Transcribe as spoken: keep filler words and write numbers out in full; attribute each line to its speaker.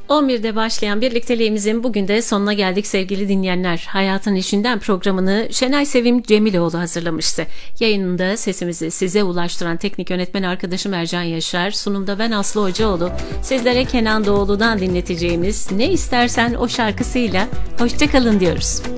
Speaker 1: on birde başlayan birlikteliğimizin bugün de sonuna geldik sevgili dinleyenler. Hayatın İşinden programını Şenay Sevim Cemiloğlu hazırlamıştı. Yayınında sesimizi size ulaştıran teknik yönetmen arkadaşım Ercan Yaşar, sunumda ben Aslı Hocaoğlu. Sizlere Kenan Doğulu'dan dinleteceğimiz Ne İstersen O şarkısıyla hoşça kalın diyoruz.